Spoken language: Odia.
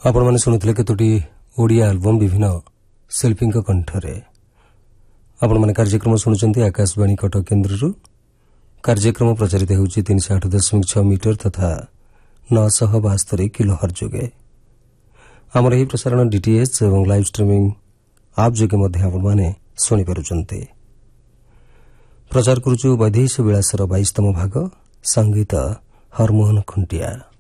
ଆପଣମାନେ ଶୁଣୁଥିଲେ କେତୋଟି ଓଡ଼ିଆ ଆଲବମ୍ ବିଭିନ୍ନ ଶିଳ୍ପୀଙ୍କ କଣ୍ଠରେ। ଆପଣମାନେ କାର୍ଯ୍ୟକ୍ରମ ଶୁଣୁଛନ୍ତି ଆକାଶବାଣୀ କଟକ କେନ୍ଦ୍ରରୁ। କାର୍ଯ୍ୟକ୍ରମ ପ୍ରଚାରିତ ହେଉଛି 308.6 ମିଟର ତଥା 972 କିଲୋ ହର୍ଜ ଯୋଗେ। ଆମର ଏହି ପ୍ରସାରଣ ଡିଟିଏଚ୍ ଏବଂ ଲାଇଭ୍ ଷ୍ଟ୍ରିମିଂ ଆପ୍ ଯୋଗେ ମଧ୍ୟ ଆପଣମାନେ ଶୁଣିପାରୁଛନ୍ତି। ପ୍ରଚାର କରୁଛୁ ବୈଦେହୀଶ ବିଳାସର 22ତମ ଭାଗ, ସଙ୍ଗୀତ ହରମୋହନ ଖୁଣ୍ଟିଆ।